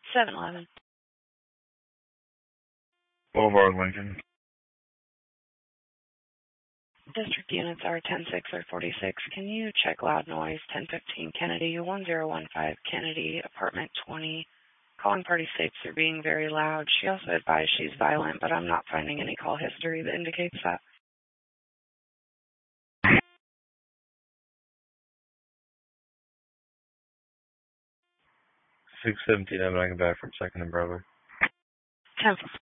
7-Eleven. Boulevard, Lincoln. District units are 10-6 or 46. Can you check loud noise 1015 Kennedy, 1015 Kennedy, apartment 20. Calling party states they're being very loud. She also advised she's violent, but I'm not finding any call history that indicates that. 617 Evan, I can back from 2nd and Broadway. 10